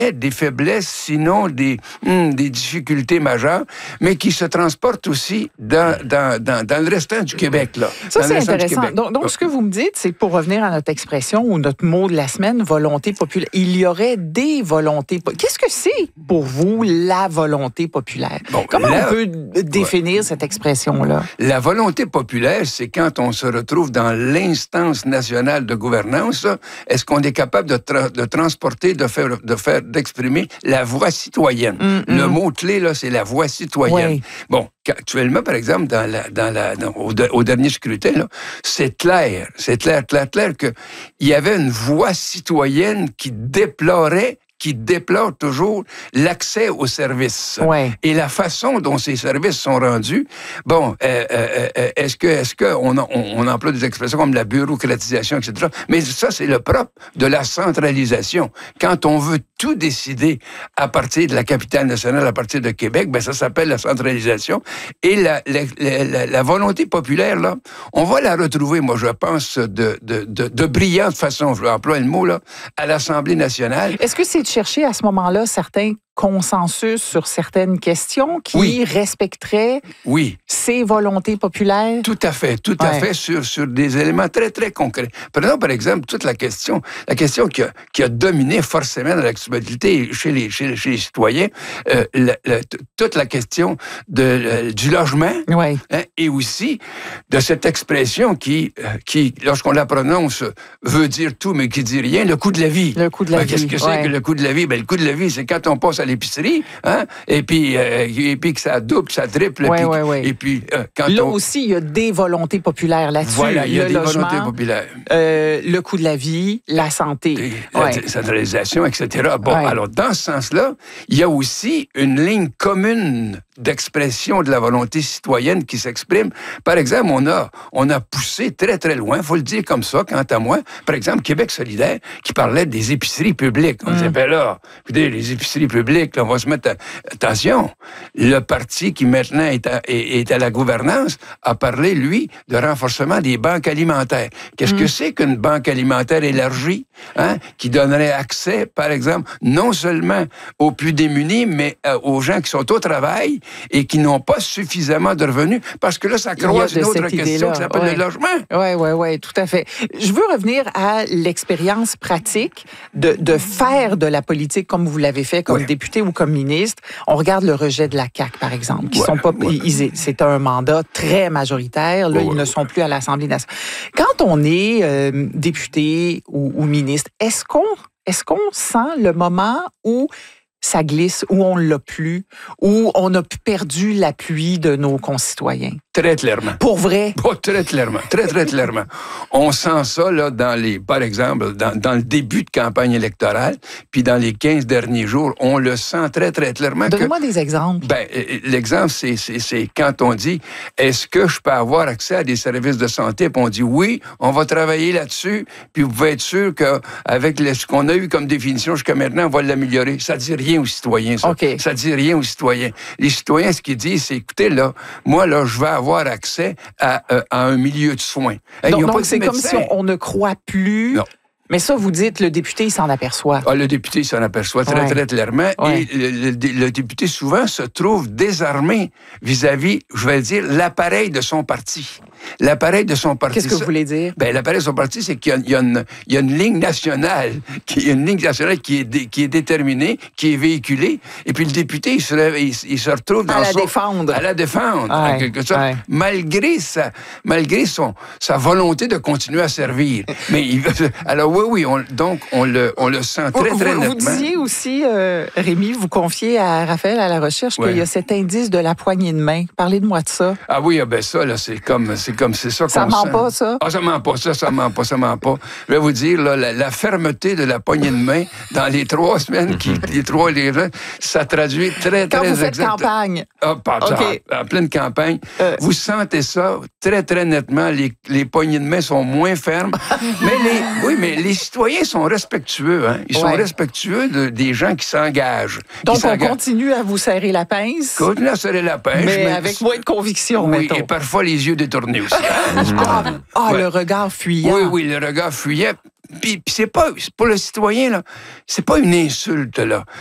des faiblesses, sinon des difficultés majeures, mais qui se transportent aussi dans le restant du Québec. Là. Ça, c'est intéressant. Donc, ce que vous me dites, c'est pour revenir à notre expression ou notre mot de la semaine, volonté populaire. Il y aurait des volontés. Qu'est-ce que c'est pour vous, la volonté populaire? Bon, comment on peut définir cette expression-là? La volonté populaire, c'est quand on se retrouve dans l'instance nationale de gouvernance, est-ce qu'on est capable de transporter, d'exprimer la voix citoyenne. Le mot-clé, là, c'est la voix citoyenne. Oui. Bon, actuellement, par exemple, au dernier scrutin, là, c'est clair qu'il y avait une voix citoyenne qui déplore toujours l'accès aux services. Ouais. Et la façon dont ces services sont rendus, bon, est-ce que on emploie des expressions comme la bureaucratisation, etc. Mais ça, c'est le propre de la centralisation. Quand on veut tout décider à partir de la capitale nationale, à partir de Québec, ben ça s'appelle la centralisation. Et la volonté populaire, là, on va la retrouver, moi, je pense, de brillante façon, je vais employer le mot, là, à l'Assemblée nationale. Est-ce que c'est de chercher à ce moment-là certains consensus sur certaines questions qui respecteraient ces volontés populaires? Tout à fait sur des éléments très, très concrets. Prenons, par exemple, toute la question qui a dominé forcément dans l'actualité chez les citoyens, toute la question du logement, et aussi de cette expression qui lorsqu'on la prononce, veut dire tout, mais qui dit rien, le coût de la vie. Le coût de la vie. Qu'est-ce que c'est que le coût de la vie? Ben, le coût de la vie, c'est quand on passe à l'épicerie, et puis que ça double, ça triple, et puis quand là aussi, il y a des volontés populaires là-dessus. Voilà, il y a des volontés populaires. Le coût de la vie, la santé. La centralisation, etc. Bon, alors, dans ce sens-là, il y a aussi une ligne commune d'expression de la volonté citoyenne qui s'exprime. Par exemple, on a poussé très, très loin, il faut le dire comme ça, quant à moi, par exemple, Québec solidaire, qui parlait des épiceries publiques. On disait, ben là, écoutez, les épiceries publiques, là, on va se mettre attention. Le parti qui maintenant est à la gouvernance a parlé, lui, de renforcement des banques alimentaires. Qu'est-ce que c'est qu'une banque alimentaire élargie, qui donnerait accès, par exemple, non seulement aux plus démunis, mais aux gens qui sont au travail et qui n'ont pas suffisamment de revenus, parce que là, ça croise une autre question qui s'appelle le logement. Oui, tout à fait. Je veux revenir à l'expérience pratique de faire de la politique comme vous l'avez fait, comme député ou comme ministre. On regarde le rejet de la CAQ, par exemple, qui sont pas... C'est un mandat très majoritaire. Là, ils ne sont plus à l'Assemblée nationale. Quand on est député ou ministre, est-ce qu'on sent le moment où ça glisse, où on l'a plus, où on a perdu l'appui de nos concitoyens? Très clairement. Pour vrai? Oh, très clairement. Très, très clairement. On sent ça, là, par exemple, dans le début de campagne électorale, puis dans les 15 derniers jours, on le sent très, très clairement. Donne-moi des exemples. Ben, l'exemple, c'est quand on dit, est-ce que je peux avoir accès à des services de santé? Puis on dit, oui, on va travailler là-dessus, puis vous pouvez être sûr qu'avec ce qu'on a eu comme définition jusqu'à maintenant, on va l'améliorer. Ça dit rien aux citoyens, ça. Okay. Ça dit rien aux citoyens. Les citoyens, ce qu'ils disent, c'est, écoutez, là, moi, là, je vais avoir accès à un milieu de soins. Donc c'est comme si on ne croit plus... Non. Mais ça, vous dites, le député, il s'en aperçoit. Le député s'en aperçoit très, très clairement. Et le député, souvent, se trouve désarmé vis-à-vis, je vais dire, l'appareil de son parti. L'appareil de son parti. Qu'est-ce que vous voulez dire? Ben, l'appareil de son parti, c'est qu'il y a une ligne nationale, qui est déterminée, qui est véhiculée. Et puis le député, il se retrouve dans à la défendre, en quelque sorte, malgré sa volonté de continuer à servir. Mais alors oui, on le sent très, très nettement. Vous disiez aussi, Rémi, vous confiez à Raphaël à la recherche qu'il y a cet indice de la poignée de main. Parlez-de-moi de ça. Ah oui, ben ça, là, c'est ça qu'on sent. Ça ment pas, ça? Ah, ça ment pas. Je vais vous dire, là, la fermeté de la poignée de main dans les 3 semaines, ça traduit très, Quand très vous faites campagne. En pleine campagne, vous sentez ça très, très nettement. Les poignées de main sont moins fermes. mais les citoyens sont respectueux. Ils sont respectueux des gens qui s'engagent. Donc, on continue à vous serrer la pince. Continue à serrer la pince. Mais avec moins de conviction, mettons. Et parfois les yeux détournés aussi. Le regard fuyant. Oui, le regard fuyant. puis c'est pas, pour le citoyen, là, c'est pas une insulte, là.